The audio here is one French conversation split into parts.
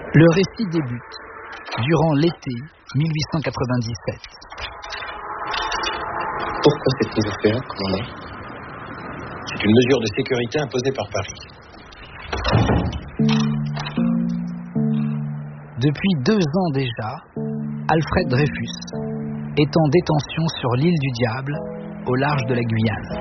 Le récit débute durant l'été 1897. Pourquoi cette mise au fer, comme on est ? C'est une mesure de sécurité imposée par Paris. Depuis 2 ans déjà, Alfred Dreyfus est en détention sur l'île du Diable, au large de la Guyane.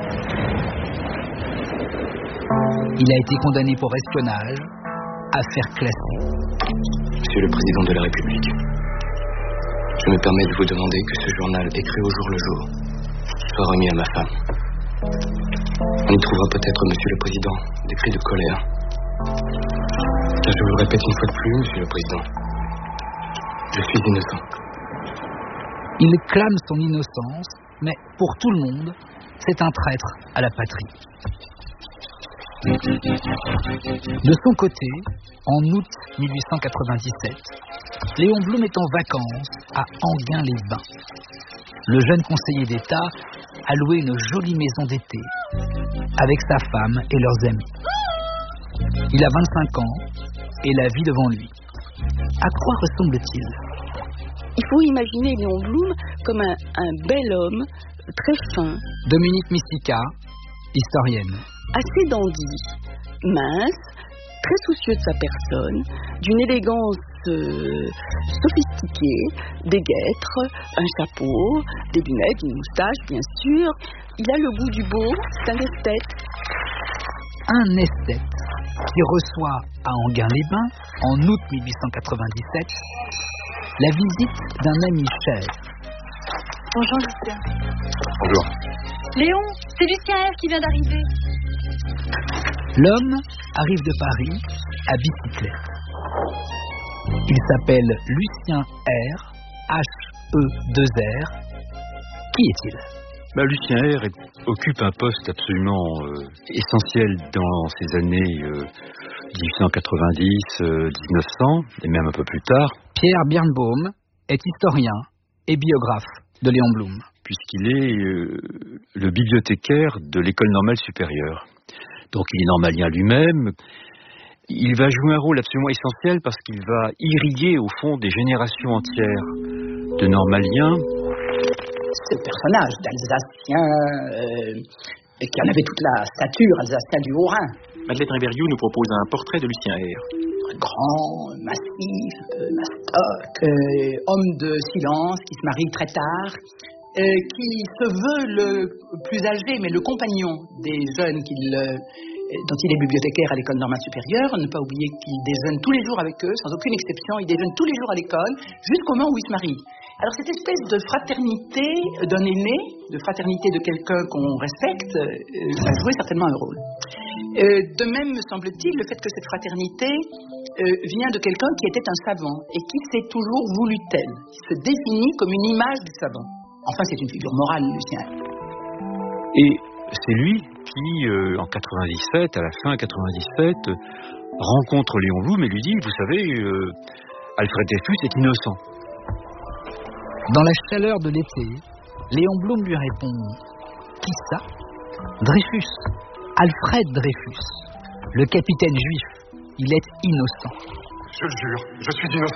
Il a été condamné pour espionnage, affaire classée. Monsieur le Président de la République, je me permets de vous demander que ce journal, écrit au jour le jour, soit remis à ma femme. On y trouvera peut-être, Monsieur le Président, des cris de colère. Car je vous le répète une fois de plus, Monsieur le Président, je suis innocent. Il clame son innocence, mais pour tout le monde, c'est un traître à la patrie. De son côté, en août 1897, Léon Blum est en vacances à Enghien-les-Bains. Le jeune conseiller d'État a loué une jolie maison d'été avec sa femme et leurs amis. Il a 25 ans et la vie devant lui. À quoi ressemble-t-il ? Il faut imaginer Léon Blum comme un bel homme, très fin. Dominique Mistika, historienne. Assez dandy, mince, très soucieux de sa personne, d'une élégance sophistiquée, des guêtres, un chapeau, des lunettes, une moustache, bien sûr. Il a le goût du beau, c'est un esthète. Un esthète qui reçoit à Enghien-les-Bains, en août 1897, la visite d'un ami cher. Bonjour Lucien. Bonjour. Léon, c'est Lucien R qui vient d'arriver. L'homme arrive de Paris à bicyclette. Il s'appelle Lucien R, H-E-2-R. Qui est-il ? Lucien R occupe un poste absolument essentiel dans ces années 1890, 1900 et même un peu plus tard. Pierre Birnbaum est historien et biographe de Léon Blum. Puisqu'il est le bibliothécaire de l'école normale supérieure. Donc il est normalien lui-même. Il va jouer un rôle absolument essentiel parce qu'il va irriguer au fond des générations entières de normaliens. Ce personnage d'Alsacien qui en avait toute la stature alsacien du Haut-Rhin. Madeleine Rébériou nous propose un portrait de Lucien R. Grand, massif, mastoc, homme de silence qui se marie très tard, qui se veut le plus âgé, mais le compagnon des jeunes dont il est bibliothécaire à l'école normale supérieure. Ne pas oublier qu'il déjeune tous les jours avec eux, sans aucune exception. Il déjeune tous les jours à l'école, jusqu'au moment où il se marie. Alors cette espèce de fraternité d'un aîné, de fraternité de quelqu'un qu'on respecte, a joué certainement un rôle. De même, me semble-t-il, le fait que cette fraternité vient de quelqu'un qui était un savant et qui s'est toujours voulu tel, qui se définit comme une image du savant. Enfin, c'est une figure morale, Lucien. Et c'est lui qui, en 97, à la fin 97, rencontre Léon Blum et lui dit, vous savez, Alfred Dreyfus est innocent. Dans la chaleur de l'été, Léon Blum lui répond « Qui ça ? Dreyfus, Alfred Dreyfus, le capitaine juif, il est innocent. » Je le jure, je suis innocent.